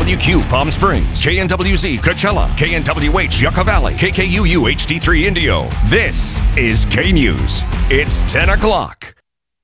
KWQ Palm Springs, KNWZ Coachella, KNWH Yucca Valley, KKUU HD3 Indio. This is K-News. It's 10 o'clock.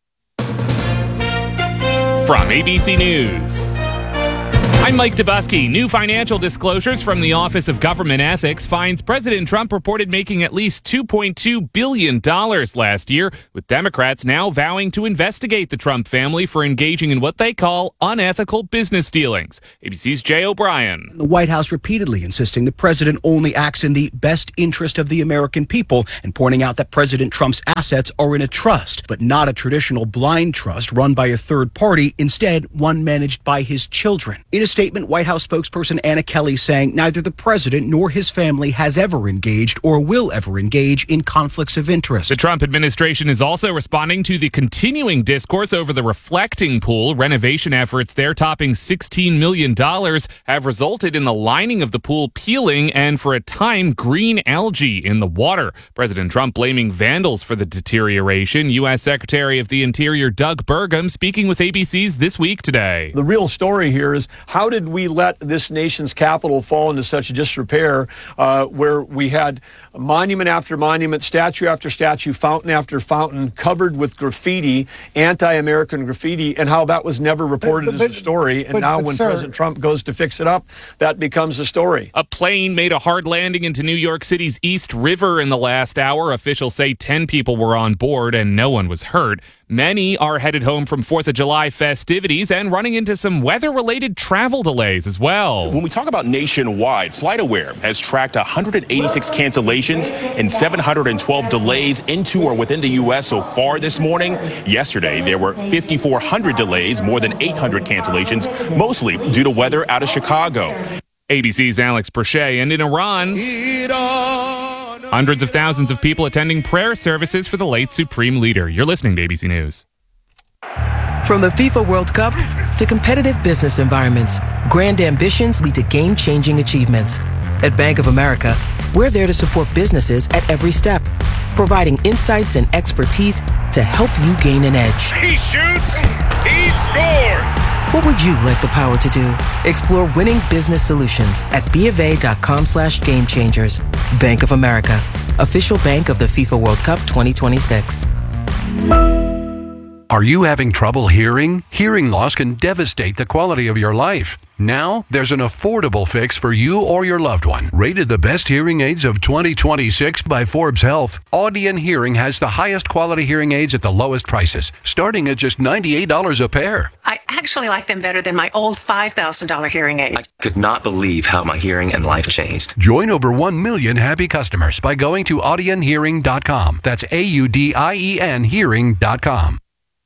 From ABC News, I'm Mike Dubusky. New financial disclosures from the Office of Government Ethics finds President Trump reported making at least $2.2 billion last year, with Democrats now vowing to investigate the Trump family for engaging in what they call unethical business dealings. ABC's Jay O'Brien. The White House repeatedly insisting the president only acts in the best interest of the American people and pointing out that President Trump's assets are in a trust, but not a traditional blind trust run by a third party, instead one managed by his children. In a statement, White House spokesperson Anna Kelly saying neither the president nor his family has ever engaged or will ever engage in conflicts of interest. The Trump administration is also responding to the continuing discourse over the Reflecting Pool. Renovation efforts there topping $16 million have resulted in the lining of the pool peeling and, for a time, green algae in the water. President Trump blaming vandals for the deterioration. U.S. Secretary of the Interior Doug Burgum speaking with ABC's This Week Today. The real story here is how did we let this nation's capital fall into such disrepair where we had monument after monument, statue after statue, fountain after fountain covered with graffiti, anti-American graffiti, and how that was never reported as a story. And now when President Trump goes to fix it up, that becomes a story. A plane made a hard landing into New York City's East River in the last hour. Officials say 10 people were on board and no one was hurt. Many are headed home from 4th of July festivities and running into some weather-related travel delays as well. When we talk about nationwide, FlightAware has tracked 186 cancellations and 712 delays into or within the U.S. so far this morning. Yesterday, there were 5,400 delays, more than 800 cancellations, mostly due to weather out of Chicago. ABC's Alex Perche. And in Iran, hundreds of thousands of people attending prayer services for the late Supreme Leader. You're listening to ABC News. From the FIFA World Cup to competitive business environments, grand ambitions lead to game-changing achievements. At Bank of America, we're there to support businesses at every step, providing insights and expertise to help you gain an edge. He shoots, he scores! What would you like the power to do? Explore winning business solutions at BofA.com/gamechangers. Bank of America, official bank of the FIFA World Cup 2026. Are you having trouble hearing? Hearing loss can devastate the quality of your life. Now, there's an affordable fix for you or your loved one. Rated the best hearing aids of 2026 by Forbes Health, Audion Hearing has the highest quality hearing aids at the lowest prices, starting at just $98 a pair. I actually like them better than my old $5,000 hearing aid. I could not believe how my hearing and life changed. Join over 1 million happy customers by going to audionhearing.com. That's AUDIEN hearing.com.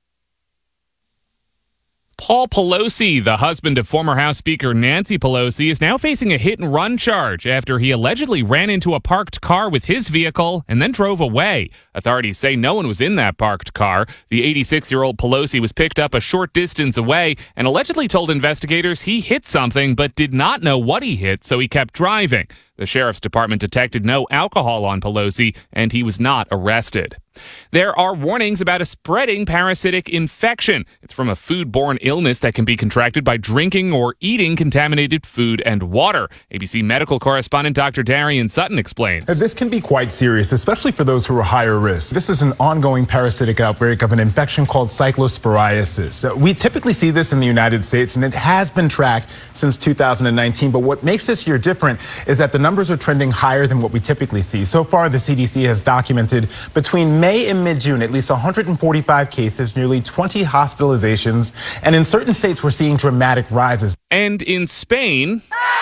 Paul Pelosi, the husband of former House Speaker Nancy Pelosi, is now facing a hit-and-run charge after he allegedly ran into a parked car with his vehicle and then drove away. Authorities say no one was in that parked car. The 86-year-old Pelosi was picked up a short distance away and allegedly told investigators he hit something but did not know what he hit, so he kept driving. The sheriff's department detected no alcohol on Pelosi, and he was not arrested. There are warnings about a spreading parasitic infection. It's from a foodborne illness that can be contracted by drinking or eating contaminated food and water. ABC medical correspondent Dr. Darian Sutton explains. This can be quite serious, especially for those who are higher risk. This is an ongoing parasitic outbreak of an infection called cyclosporiasis. We typically see this in the United States, and it has been tracked since 2019. But what makes this year different is that the numbers are trending higher than what we typically see. So far, the CDC has documented between May and mid-June at least 145 cases, nearly 20 hospitalizations, and in certain states we're seeing dramatic rises. And in Spain,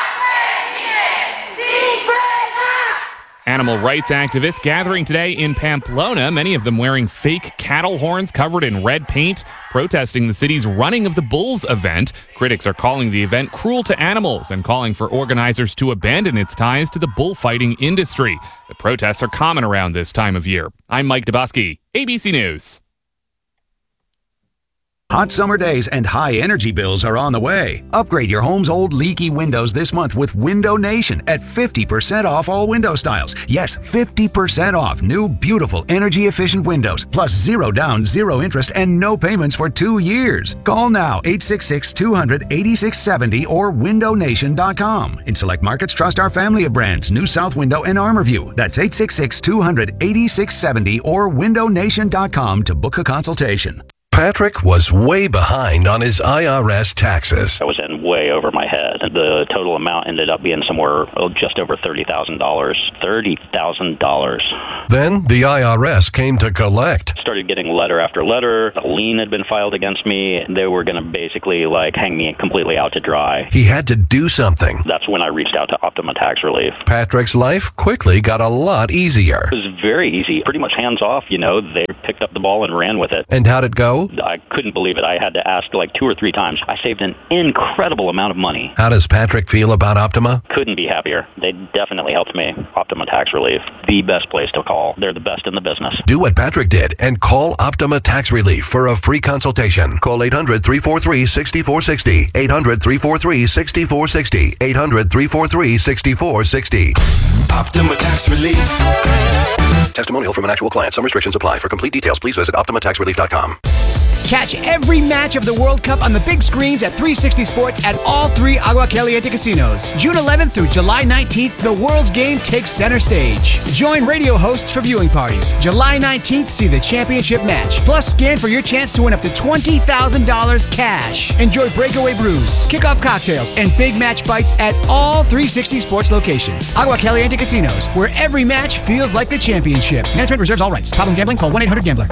animal rights activists gathering today in Pamplona, many of them wearing fake cattle horns covered in red paint, protesting the city's running of the Bulls event. Critics are calling the event cruel to animals and calling for organizers to abandon its ties to the bullfighting industry. The protests are common around this time of year. I'm Mike Dubusky, ABC News. Hot summer days and high energy bills are on the way. Upgrade your home's old leaky windows this month with Window Nation at 50% off all window styles. Yes, 50% off new, beautiful, energy-efficient windows, plus 0 down, 0 interest, and no payments for 2 years. Call now, 866-200-8670 or windownation.com. In select markets, trust our family of brands, New South Window and ArmorView. That's 866-200-8670 or windownation.com to book a consultation. Patrick was way behind on his IRS taxes. I was in way over my head. The total amount ended up being somewhere just over $30,000. $30,000. Then the IRS came to collect. Started getting letter after letter. A lien had been filed against me. They were going to basically hang me completely out to dry. He had to do something. That's when I reached out to Optima Tax Relief. Patrick's life quickly got a lot easier. It was very easy. Pretty much hands off, They picked up the ball and ran with it. And how'd it go? I couldn't believe it. I had to ask 2 or 3 times. I saved an incredible amount of money. How does Patrick feel about Optima? Couldn't be happier. They definitely helped me. Optima Tax Relief, the best place to call. They're the best in the business. Do what Patrick did and call Optima Tax Relief for a free consultation. Call 800-343-6460. 800-343-6460. 800-343-6460. Optima Tax Relief. Testimonial from an actual client. Some restrictions apply. For complete details, please visit OptimaTaxRelief.com. Catch every match of the World Cup on the big screens at 360 Sports at all 3 Agua Caliente casinos. June 11th through July 19th, the world's game takes center stage. Join radio hosts for viewing parties. July 19th, see the championship match. Plus, scan for your chance to win up to $20,000 cash. Enjoy breakaway brews, kickoff cocktails, and big match bites at all 360 Sports locations. Agua Caliente casinos, where every match feels like the championship. Management reserves all rights. Problem gambling? Call 1-800-GAMBLER.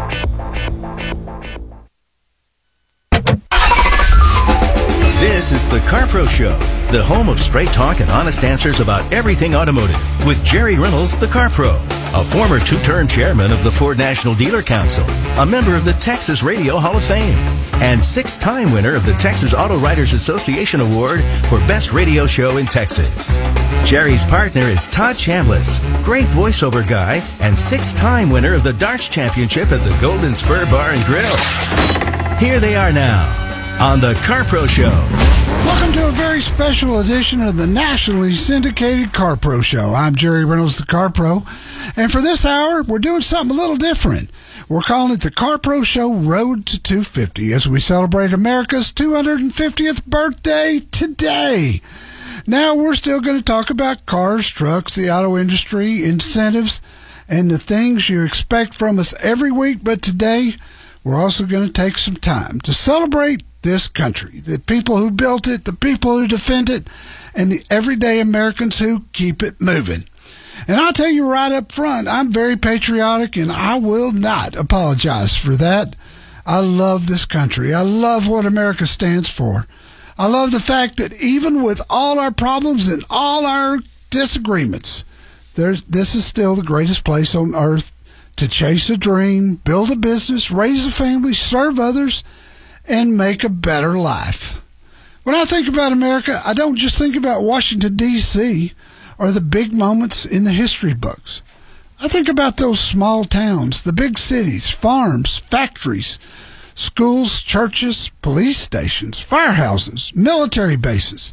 This is the CarPro Show, the home of straight talk and honest answers about everything automotive, with Jerry Reynolds, the CarPro, a former 2-term chairman of the Ford National Dealer Council, a member of the Texas Radio Hall of Fame, and 6-time winner of the Texas Auto Writers Association Award for Best Radio Show in Texas. Jerry's partner is Todd Chambliss, great voiceover guy, and 6-time winner of the Darts Championship at the Golden Spur Bar and Grill. Here they are now on the CarPro Show. Welcome to a very special edition of the nationally syndicated CarPro Show. I'm Jerry Reynolds, the CarPro, and for this hour, we're doing something a little different. We're calling it the CarPro Show Road to 250 as we celebrate America's 250th birthday today. Now, we're still going to talk about cars, trucks, the auto industry, incentives, and the things you expect from us every week, but today, we're also going to take some time to celebrate this country, the people who built it, the people who defend it, and the everyday Americans who keep it moving. And I'll tell you right up front, I'm very patriotic, and I will not apologize for that. I love this country. I love what America stands for. I love the fact that even with all our problems and all our disagreements, this is still the greatest place on earth to chase a dream, build a business, raise a family, serve others, and make a better life. When I think about America, I don't just think about Washington, D.C., or the big moments in the history books. I think about those small towns, the big cities, farms, factories, schools, churches, police stations, firehouses, military bases,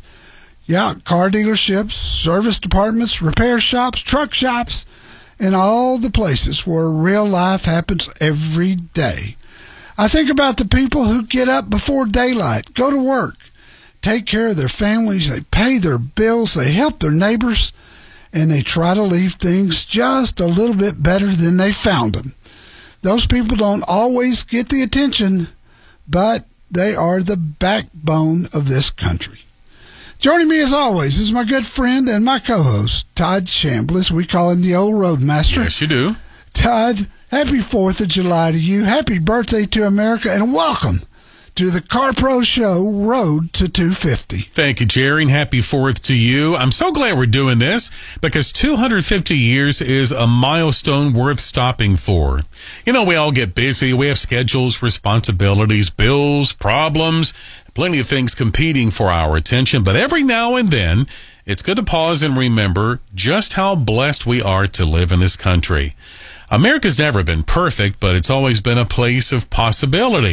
car dealerships, service departments, repair shops, truck shops, and all the places where real life happens every day. I think about the people who get up before daylight, go to work, take care of their families, they pay their bills, they help their neighbors, and they try to leave things just a little bit better than they found them. Those people don't always get the attention, but they are the backbone of this country. Joining me as always is my good friend and my co-host, Todd Chambliss. We call him the old Roadmaster. Yes, you do. Todd, happy 4th of July to you. Happy birthday to America, and welcome to the CarPro Show Road to 250. Thank you, Jerry, and happy 4th to you. I'm so glad we're doing this because 250 years is a milestone worth stopping for. We all get busy. We have schedules, responsibilities, bills, problems, plenty of things competing for our attention. But every now and then, it's good to pause and remember just how blessed we are to live in this country. America's never been perfect, but it's always been a place of possibility.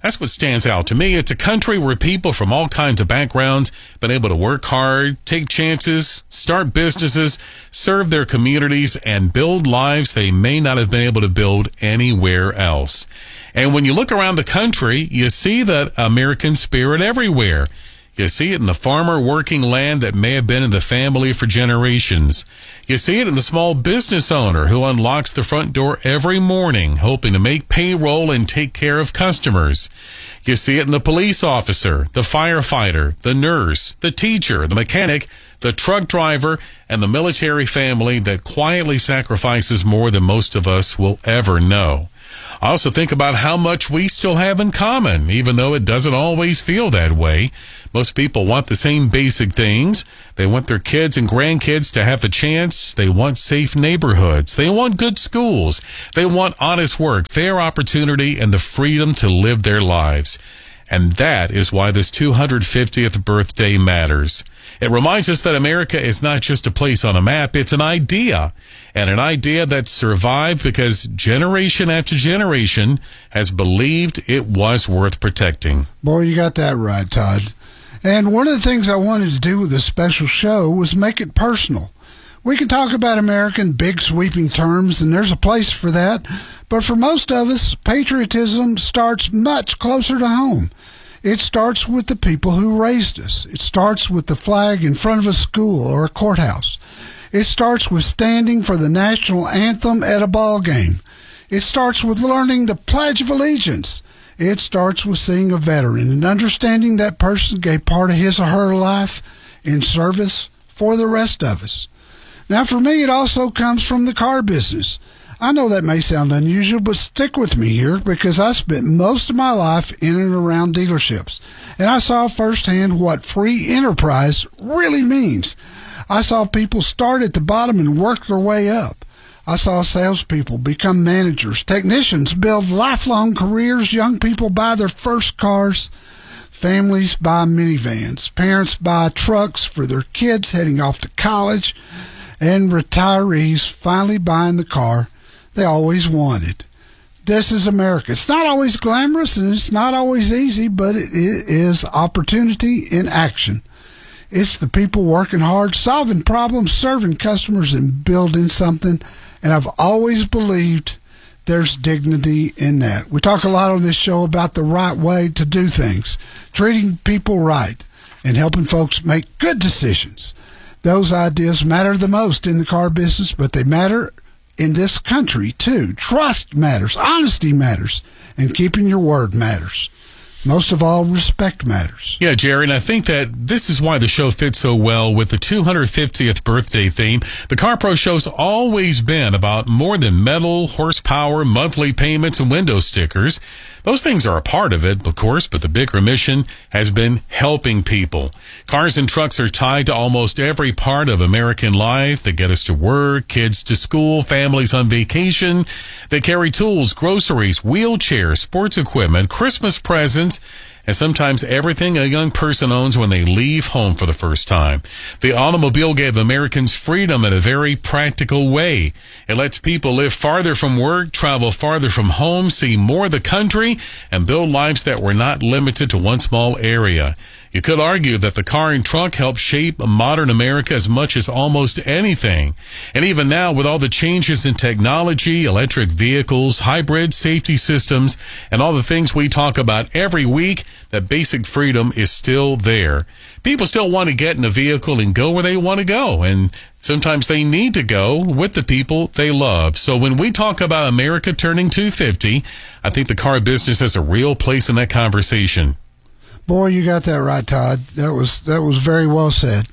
That's what stands out to me. It's a country where people from all kinds of backgrounds been able to work hard, take chances, start businesses, serve their communities, and build lives they may not have been able to build anywhere else. And when you look around the country, you see that American spirit everywhere. You see it in the farmer working land that may have been in the family for generations. You see it in the small business owner who unlocks the front door every morning, hoping to make payroll and take care of customers. You see it in the police officer, the firefighter, the nurse, the teacher, the mechanic, the truck driver, and the military family that quietly sacrifices more than most of us will ever know. I also think about how much we still have in common, even though it doesn't always feel that way. Most people want the same basic things. They want their kids and grandkids to have a chance. They want safe neighborhoods. They want good schools. They want honest work, fair opportunity, and the freedom to live their lives. And that is why this 250th birthday matters. It reminds us that America is not just a place on a map, it's an idea. And an idea that's survived because generation after generation has believed it was worth protecting. Boy, you got that right, Todd. And one of the things I wanted to do with this special show was make it personal. We can talk about America in big sweeping terms, and there's a place for that. But for most of us, patriotism starts much closer to home. It starts with the people who raised us. It starts with the flag in front of a school or a courthouse. It starts with standing for the national anthem at a ball game. It starts with learning the Pledge of Allegiance. It starts with seeing a veteran and understanding that person gave part of his or her life in service for the rest of us. Now, for me, it also comes from the car business. I know that may sound unusual, but stick with me here because I spent most of my life in and around dealerships, and I saw firsthand what free enterprise really means. I saw people start at the bottom and work their way up. I saw salespeople become managers, technicians build lifelong careers, young people buy their first cars, families buy minivans, parents buy trucks for their kids heading off to college, and retirees finally buying the car they always wanted. This is America. It's not always glamorous and it's not always easy, but it is opportunity in action. It's the people working hard, solving problems, serving customers, and building something. And I've always believed there's dignity in that. We talk a lot on this show about the right way to do things, treating people right, and helping folks make good decisions. Those ideas matter the most in the car business, but they matter in this country too. Trust matters, honesty matters, and keeping your word matters. Most of all, respect matters. Yeah, Jerry, and I think that this is why the show fits so well with the 250th birthday theme. The Car Pro Show's always been about more than metal, horsepower, monthly payments, and window stickers. Those things are a part of it, of course, but the bigger mission has been helping people. Cars and trucks are tied to almost every part of American life. They get us to work, kids to school, families on vacation. They carry tools, groceries, wheelchairs, sports equipment, Christmas presents, and sometimes everything a young person owns when they leave home for the first time. The automobile gave Americans freedom in a very practical way. It lets people live farther from work, travel farther from home, see more of the country, and build lives that were not limited to one small area. You could argue that the car and truck helped shape modern America as much as almost anything. And even now, with all the changes in technology, electric vehicles, hybrid safety systems, and all the things we talk about every week, that basic freedom is still there. People still want to get in a vehicle and go where they want to go, and sometimes they need to go with the people they love. So when we talk about America turning 250, I think the car business has a real place in that conversation. Boy, you got that right, Todd. That was very well said.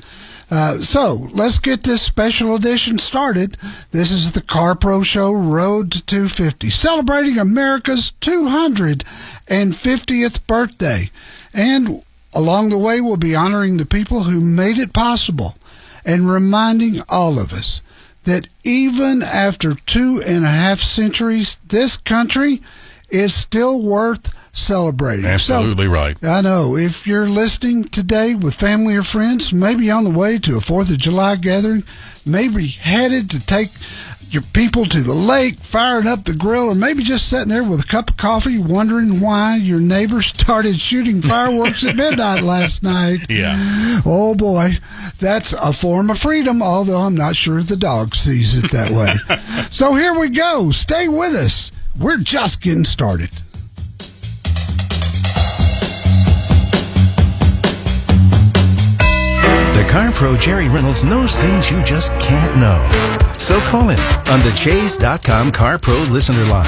So let's get this special edition started. This is the Car Pro Show Road to 250, celebrating America's 250th birthday. And along the way, we'll be honoring the people who made it possible and reminding all of us that even after 2.5 centuries, this country is still worth celebrating. Absolutely right. I know. If you're listening today with family or friends, maybe on the way to a 4th of July gathering, maybe headed to take your people to the lake, firing up the grill, or maybe just sitting there with a cup of coffee wondering why your neighbor started shooting fireworks at midnight last night. Yeah. Oh, boy. That's a form of freedom, although I'm not sure the dog sees it that way. So here we go. Stay with us. We're just getting started. The Car Pro Jerry Reynolds knows things you just can't know. So call him on the Chase.com Car Pro listener line.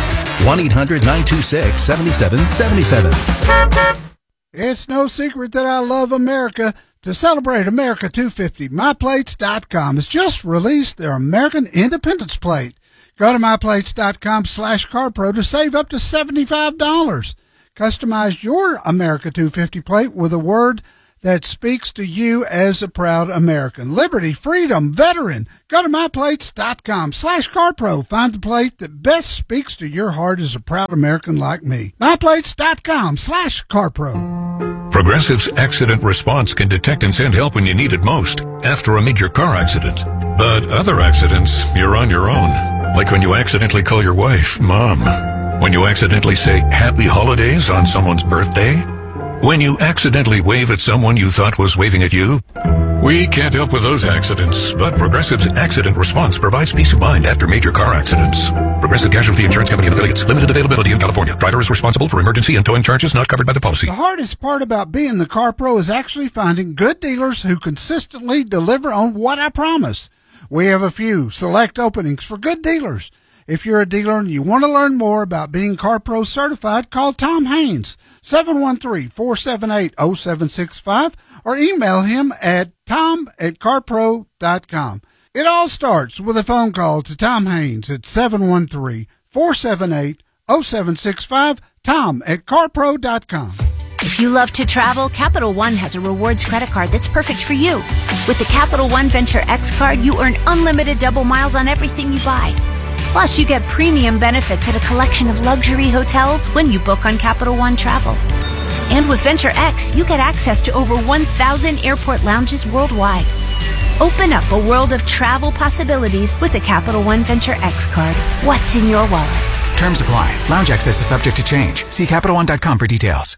1-800-926-7777. It's no secret that I love America. To celebrate America 250, MyPlates.com has just released their American Independence Plate. Go to MyPlates.com/CarPro to save up to $75. Customize your America 250 plate with a word that speaks to you as a proud American. Liberty, freedom, veteran. Go to MyPlates.com/CarPro. Find the plate that best speaks to your heart as a proud American like me. MyPlates.com/CarPro. Progressive's Accident Response can detect and send help when you need it most after a major car accident. But other accidents, you're on your own. Like when you accidentally call your wife, Mom. When you accidentally say Happy Holidays on someone's birthday. When you accidentally wave at someone you thought was waving at you. We can't help with those accidents, but Progressive's Accident Response provides peace of mind after major car accidents. Progressive Casualty Insurance Company and Affiliates. Limited availability in California. Driver is responsible for emergency and towing charges not covered by the policy. The hardest part about being the Car Pro is actually finding good dealers who consistently deliver on what I promise. We have a few select openings for good dealers. If you're a dealer and you want to learn more about being Car Pro certified, call Tom Haynes, 713-478-0765, or email him at tom@carpro.com. It all starts with a phone call to Tom Haynes at 713-478-0765, tom@carpro.com. If you love to travel, Capital One has a rewards credit card that's perfect for you. With the Capital One Venture X card, you earn unlimited double miles on everything you buy. Plus, you get premium benefits at a collection of luxury hotels when you book on Capital One Travel. And with Venture X, you get access to over 1,000 airport lounges worldwide. Open up a world of travel possibilities with the Capital One Venture X card. What's in your wallet? Terms apply. Lounge access is subject to change. See CapitalOne.com for details.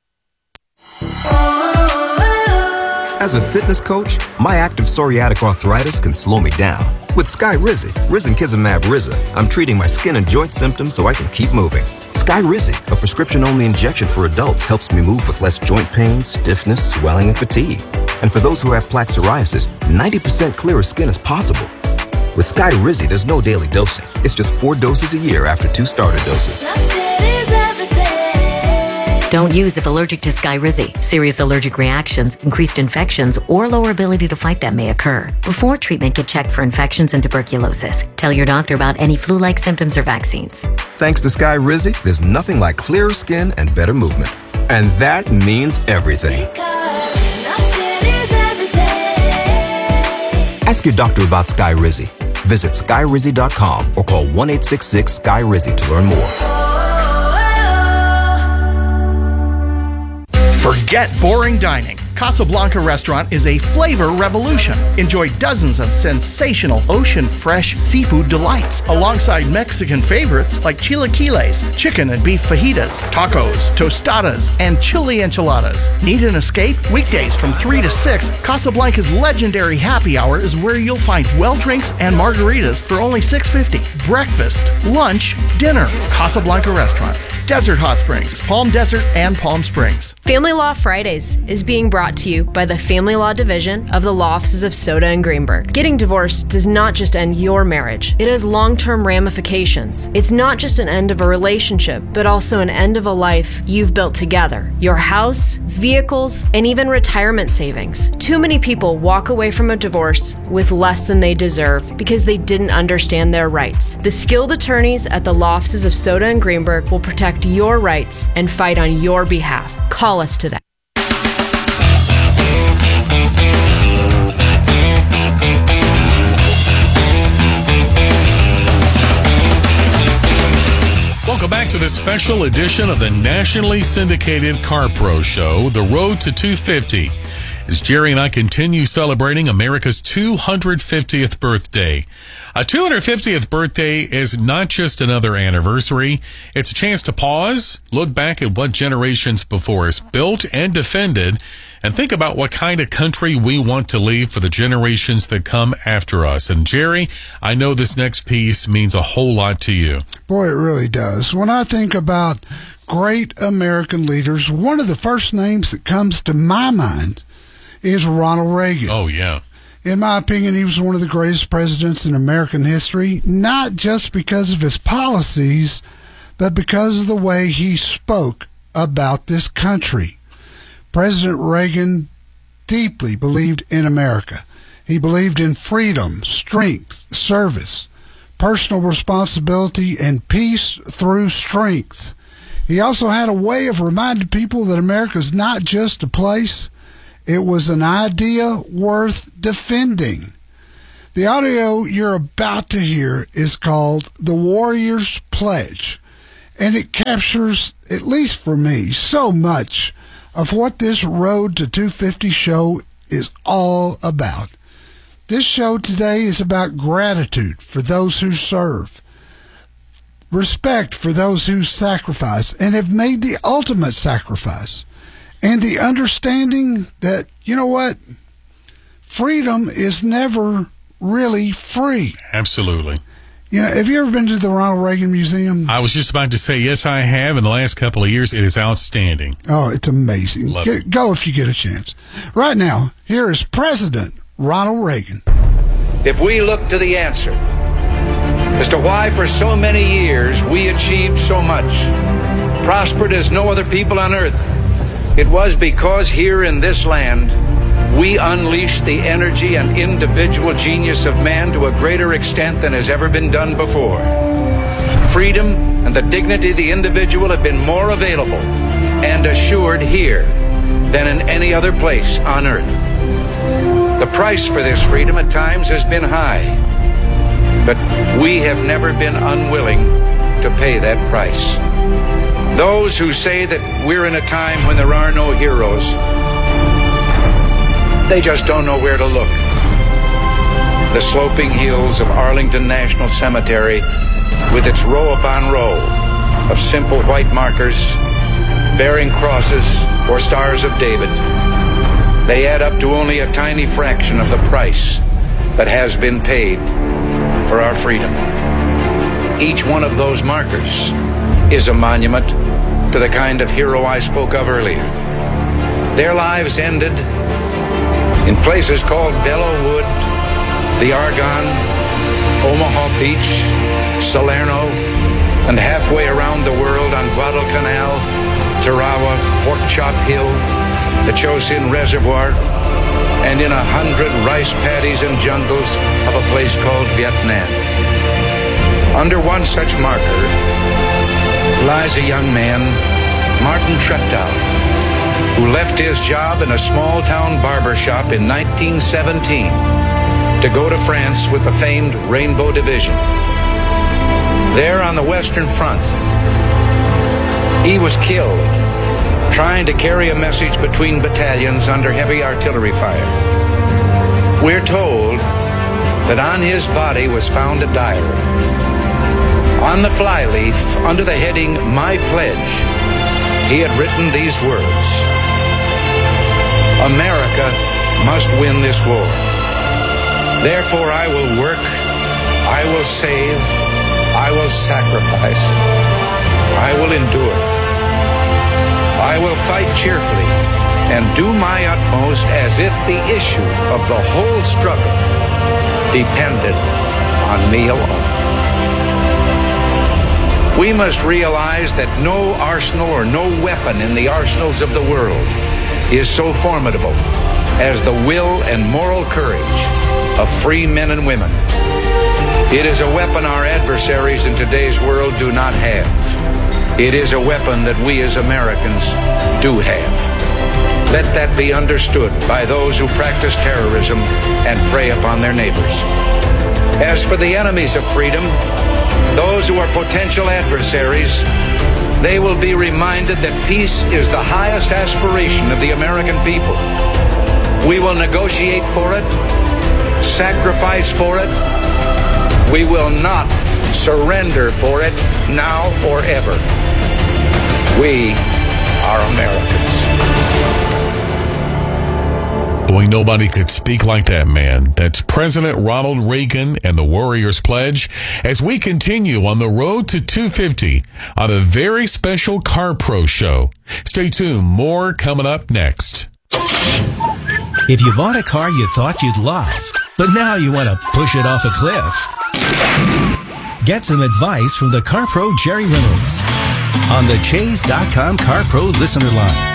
As a fitness coach, my active psoriatic arthritis can slow me down. With Skyrizi, Risankizumab Riza, I'm treating my skin and joint symptoms so I can keep moving. Skyrizi, a prescription-only injection for adults, helps me move with less joint pain, stiffness, swelling, and fatigue. And for those who have plaque psoriasis, 90% clearer skin is possible. With Skyrizi, there's no daily dosing. It's just 4 doses a year after 2 starter doses. Don't use if allergic to Skyrizi. Serious allergic reactions, increased infections, or lower ability to fight them may occur. Before treatment, get checked for infections and tuberculosis. Tell your doctor about any flu-like symptoms or vaccines. Thanks to Skyrizi, there's nothing like clearer skin and better movement. And that means everything. Ask your doctor about Skyrizi. Visit Skyrizi.com or call 1-866-SKY-RIZI to learn more. Forget boring dining. Casablanca Restaurant is a flavor revolution. Enjoy dozens of sensational ocean-fresh seafood delights alongside Mexican favorites like chilaquiles, chicken and beef fajitas, tacos, tostadas, and chili enchiladas. Need an escape? Weekdays from 3 to 6, Casablanca's legendary happy hour is where you'll find well drinks and margaritas for only $6.50. Breakfast, lunch, dinner. Casablanca Restaurant. Desert Hot Springs, Palm Desert, and Palm Springs. Family Law Fridays is being brought to you by the Family Law Division of the Law Offices of Soda and Greenberg. Getting divorced does not just end your marriage. It has long-term ramifications. It's not just an end of a relationship, but also an end of a life you've built together. Your house, vehicles, and even retirement savings. Too many people walk away from a divorce with less than they deserve because they didn't understand their rights. The skilled attorneys at the Law Offices of Soda and Greenberg will protect your rights and fight on your behalf. Call us today. Welcome back to this special edition of the nationally syndicated Car Pro Show, The Road to 250. as Jerry and I continue celebrating America's 250th birthday. A 250th birthday is not just another anniversary. It's a chance to pause, look back at what generations before us built and defended, and think about what kind of country we want to leave for the generations that come after us. And Jerry, I know this next piece means a whole lot to you. Boy, it really does. When I think about great American leaders, one of the first names that comes to my mind is Ronald Reagan. Oh, yeah. In my opinion, he was one of the greatest presidents in American history, not just because of his policies, but because of the way he spoke about this country. President Reagan deeply believed in America. He believed in freedom, strength, service, personal responsibility, and peace through strength. He also had a way of reminding people that America is not just a place. It was an idea worth defending. The audio you're about to hear is called The Warrior's Pledge, and it captures, at least for me, so much of what this Road to 250 show is all about. This show today is about gratitude for those who serve, respect for those who sacrifice and have made the ultimate sacrifice, and the understanding that, you know what, freedom is never really free. Absolutely. You know, have you ever been to the Ronald Reagan Museum? I was just about to say, yes, I have. In the last couple of years, it is outstanding. Oh, it's amazing. Go if you get a chance. Right now, here is President Ronald Reagan. If we look to the answer as to why for so many years we achieved so much, prospered as no other people on earth, it was because here in this land we unleashed the energy and individual genius of man to a greater extent than has ever been done before. Freedom and the dignity of the individual have been more available and assured here than in any other place on earth. The price for this freedom at times has been high, but we have never been unwilling to pay that price. Those who say that we're in a time when there are no heroes, they just don't know where to look. The sloping hills of Arlington National Cemetery, with its row upon row of simple white markers bearing crosses or stars of David, they add up to only a tiny fraction of the price that has been paid for our freedom. Each one of those markers is a monument to the kind of hero I spoke of earlier. Their lives ended in places called Belleau Wood, the Argonne, Omaha Beach, Salerno, and halfway around the world on Guadalcanal, Tarawa, Pork Chop Hill, the Chosin Reservoir, and in 100 rice paddies and jungles of a place called Vietnam. Under one such marker lies a young man, Martin Treptow, who left his job in a small-town barber shop in 1917 to go to France with the famed Rainbow Division. There on the Western Front, he was killed trying to carry a message between battalions under heavy artillery fire. We're told that on his body was found a diary. On the flyleaf, under the heading, My Pledge, he had written these words: America must win this war. Therefore I will work, I will save, I will sacrifice, I will endure. I will fight cheerfully and do my utmost as if the issue of the whole struggle depended on me alone. We must realize that no arsenal or no weapon in the arsenals of the world is so formidable as the will and moral courage of free men and women. It is a weapon our adversaries in today's world do not have. It is a weapon that we as Americans do have. Let that be understood by those who practice terrorism and prey upon their neighbors. As for the enemies of freedom, those who are potential adversaries, they will be reminded that peace is the highest aspiration of the American people. We will negotiate for it, sacrifice for it. We will not surrender for it now or ever. We are Americans. Boy, nobody could speak like that man. That's President Ronald Reagan and the Warriors Pledge as we continue on the road to 250 on a very special Car Pro show. Stay tuned. More coming up next. If you bought a car you thought you'd love, but now you want to push it off a cliff, get some advice from the Car Pro Jerry Reynolds on the Chase.com Car Pro listener line.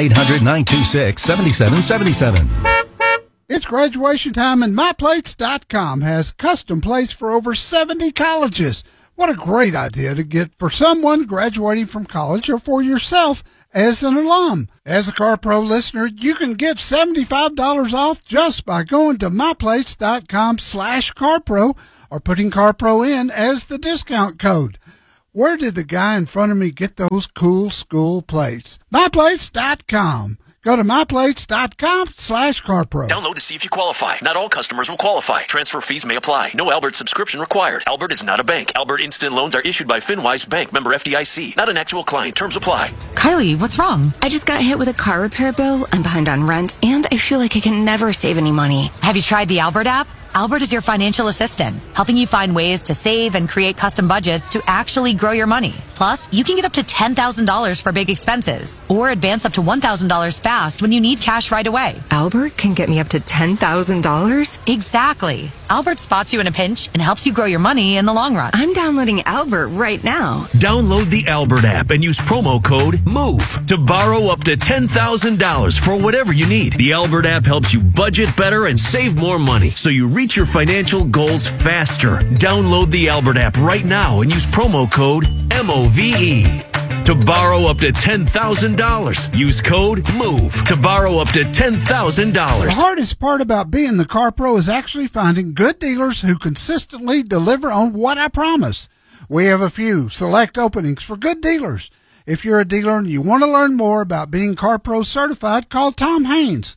1-800-926-7777. It's graduation time, and MyPlates.com has custom plates for over 70 colleges. What a great idea to get for someone graduating from college or for yourself as an alum. As a Car Pro listener, you can get $75 off just by going to MyPlates.com/CarPro or putting CarPro in as the discount code. Where did the guy in front of me get those cool school plates? MyPlates.com. Go to MyPlates.com/CarPro. Download to see if you qualify. Not all customers will qualify. Transfer fees may apply. No Albert subscription required. Albert is not a bank. Albert Instant Loans are issued by FinWise Bank, member FDIC. Not an actual client. Terms apply. Kylie, what's wrong? I just got hit with a car repair bill. I'm behind on rent, and I feel like I can never save any money. Have you tried the Albert app? Albert is your financial assistant, helping you find ways to save and create custom budgets to actually grow your money. Plus, you can get up to $10,000 for big expenses, or advance up to $1,000 fast when you need cash right away. Albert can get me up to $10,000? Exactly. Albert spots you in a pinch and helps you grow your money in the long run. I'm downloading Albert right now. Download the Albert app and use promo code MOVE to borrow up to $10,000 for whatever you need. The Albert app helps you budget better and save more money, so you reach your financial goals faster. Download the Albert app right now and use promo code MOVE to borrow up to $10,000. Use code MOVE to borrow up to $10,000. The hardest part about being the Car Pro is actually finding good dealers who consistently deliver on what I promise. We have a few select openings for good dealers. If you're a dealer and you want to learn more about being Car Pro certified, call Tom Haynes,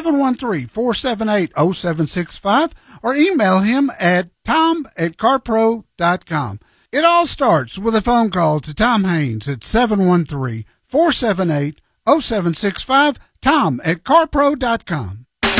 713-478-0765, or email him at tom@carpro.com. It all starts with a phone call to Tom Haynes at 713-478-0765, tom@carpro.com.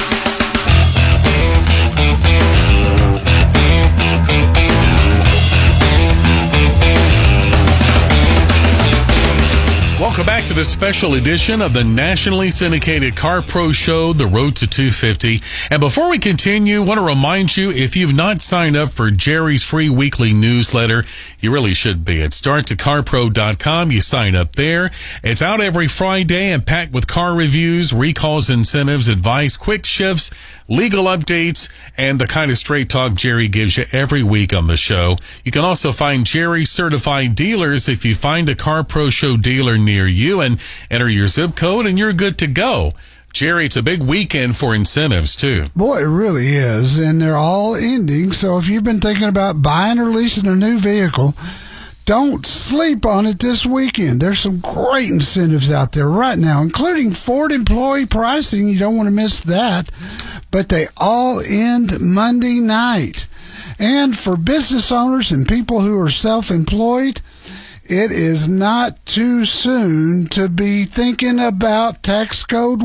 Welcome back to the special edition of the nationally syndicated Car Pro Show, The Road to 250. And before we continue, I want to remind you, if you've not signed up for Jerry's free weekly newsletter, you really should be. It's starttocarpro.com. You sign up there. It's out every Friday and packed with car reviews, recalls, incentives, advice, quick shifts, legal updates, and the kind of straight talk Jerry gives you every week on the show. You can also find Jerry certified dealers if you find a Car Pro Show dealer near you and enter your zip code and you're good to go. Jerry, it's a big weekend for incentives too. Boy, it really is, and they're all ending. So if you've been thinking about buying or leasing a new vehicle, don't sleep on it this weekend. There's some great incentives out there right now, including Ford employee pricing. You don't want to miss that. But they all end Monday night. And for business owners and people who are self-employed, it is not too soon to be thinking about tax code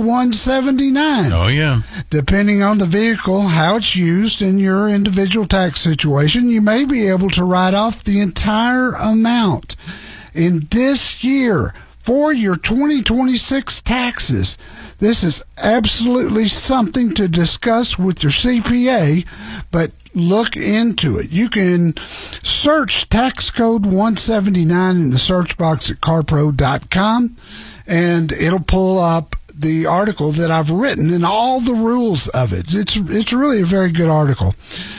179. Oh, yeah. Depending on the vehicle, how it's used in your individual tax situation, you may be able to write off the entire amount. In this year, for your 2026 taxes, this is absolutely something to discuss with your CPA, but look into it. You can search tax code 179 in the search box at carpro.com, and it'll pull up the article that I've written and all the rules of it. It's really a very good article.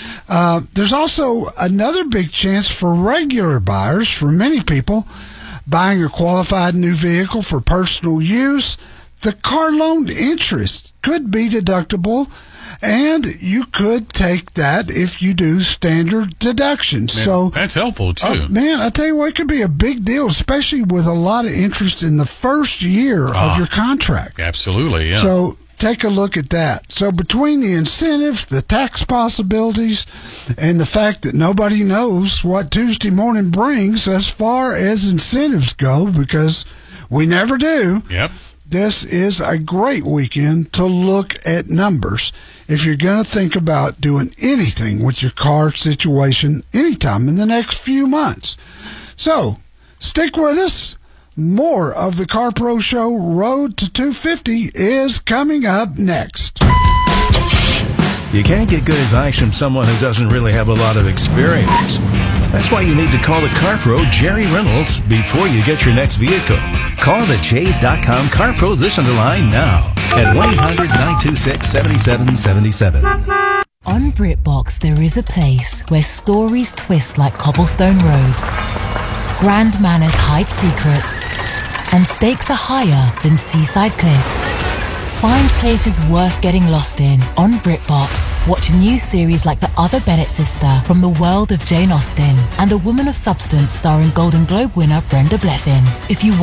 There's also another big chance for regular buyers, for many people, buying a qualified new vehicle for personal use. The car loan interest could be deductible, and you could take that if you do standard deductions. Man, so that's helpful too. Man, I tell you what, it could be a big deal, especially with a lot of interest in the first year of your contract. Absolutely, yeah. So take a look at that. So between the incentives, the tax possibilities, and the fact that nobody knows what Tuesday morning brings as far as incentives go, because we never do. Yep. This is a great weekend to look at numbers if you're going to think about doing anything with your car situation anytime in the next few months. So, stick with us. More of the Car Pro Show Road to 250 is coming up next. You can't get good advice from someone who doesn't really have a lot of experience. That's why you need to call the Car Pro, Jerry Reynolds, before you get your next vehicle. Call the Jays.com Car Pro Listener line now at 1-800-926-7777. On BritBox, there is a place where stories twist like cobblestone roads, grand manners hide secrets, and stakes are higher than seaside cliffs. Find places worth getting lost in on BritBox. Watch new series like The Other Bennett Sister from the world of Jane Austen and A Woman of Substance starring Golden Globe winner Brenda Blethyn. If you